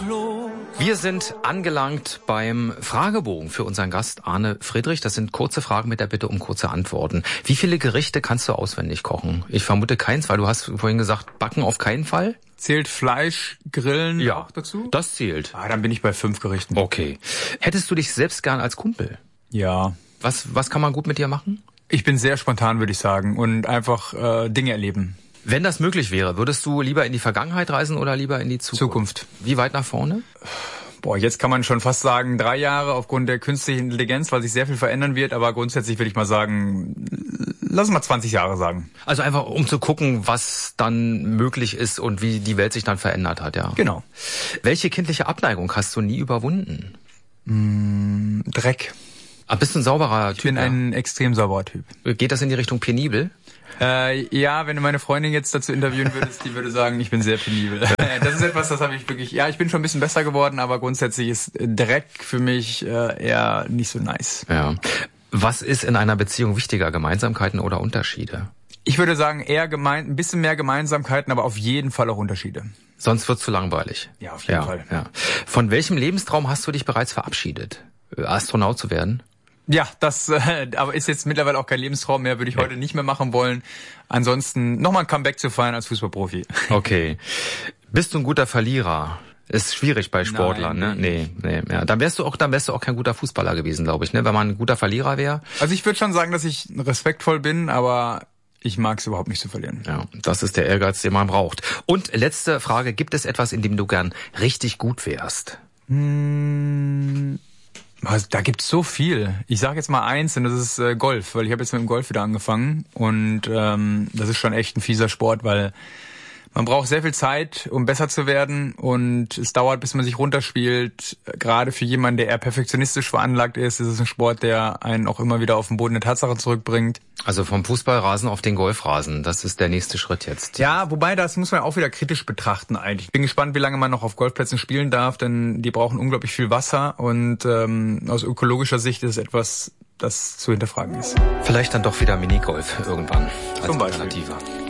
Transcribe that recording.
Wir sind angelangt beim Fragebogen für unseren Gast Arne Friedrich. Das sind kurze Fragen mit der Bitte um kurze Antworten. Wie viele Gerichte kannst du auswendig kochen? Ich vermute keins, weil du hast vorhin gesagt, backen auf keinen Fall. Zählt Fleisch, Grillen auch dazu? Das zählt. Dann bin ich bei 5 Gerichten. Okay. Hättest du dich selbst gern als Kumpel? Ja. Was kann man gut mit dir machen? Ich bin sehr spontan, würde ich sagen, und einfach Dinge erleben. Wenn das möglich wäre, würdest du lieber in die Vergangenheit reisen oder lieber in die Zukunft? Wie weit nach vorne? Jetzt kann man schon fast sagen 3 Jahre aufgrund der künstlichen Intelligenz, weil sich sehr viel verändern wird. Aber grundsätzlich würde ich mal sagen, lass uns mal 20 Jahre sagen. Also einfach, um zu gucken, was dann möglich ist und wie die Welt sich dann verändert hat, ja. Genau. Welche kindliche Abneigung hast du nie überwunden? Dreck. Bist du ein sauberer Typ? Ich bin ein extrem sauberer Typ. Geht das in die Richtung penibel? Ja, wenn du meine Freundin jetzt dazu interviewen würdest, die würde sagen, ich bin sehr penibel. Das ist etwas, das habe ich wirklich, ich bin schon ein bisschen besser geworden, aber grundsätzlich ist Dreck für mich eher nicht so nice. Ja. Was ist in einer Beziehung wichtiger, Gemeinsamkeiten oder Unterschiede? Ich würde sagen, eher ein bisschen mehr Gemeinsamkeiten, aber auf jeden Fall auch Unterschiede. Sonst wird's zu langweilig. Ja, auf jeden Fall. Ja. Von welchem Lebenstraum hast du dich bereits verabschiedet? Astronaut zu werden? Ja, das aber ist jetzt mittlerweile auch kein Lebenstraum mehr, würde ich heute nicht mehr machen wollen. Ansonsten nochmal ein Comeback zu feiern als Fußballprofi. Okay. Bist du ein guter Verlierer? Ist schwierig bei Sportlern, Nein, ne? Nee, ja. Dann wärst du auch kein guter Fußballer gewesen, glaube ich, ne? Wenn man ein guter Verlierer wäre. Also ich würde schon sagen, dass ich respektvoll bin, aber ich mag es überhaupt nicht zu verlieren. Ja, das ist der Ehrgeiz, den man braucht. Und letzte Frage, gibt es etwas, in dem du gern richtig gut wärst? Da gibt's so viel. Ich sage jetzt mal eins, und das ist Golf, weil ich habe jetzt mit dem Golf wieder angefangen und das ist schon echt ein fieser Sport, weil man braucht sehr viel Zeit, um besser zu werden und es dauert, bis man sich runterspielt. Gerade für jemanden, der eher perfektionistisch veranlagt ist es ein Sport, der einen auch immer wieder auf den Boden der Tatsache zurückbringt. Also vom Fußballrasen auf den Golfrasen, das ist der nächste Schritt jetzt. Ja, wobei das muss man auch wieder kritisch betrachten eigentlich. Ich bin gespannt, wie lange man noch auf Golfplätzen spielen darf, denn die brauchen unglaublich viel Wasser und aus ökologischer Sicht ist es etwas, das zu hinterfragen ist. Vielleicht dann doch wieder Minigolf irgendwann als Zum Beispiel. Alternative.